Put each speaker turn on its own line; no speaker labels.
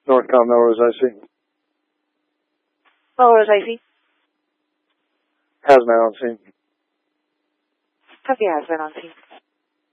Northcom Melrose IC.
Melrose IC.
Hazmat on scene.
Copy hazmat on scene.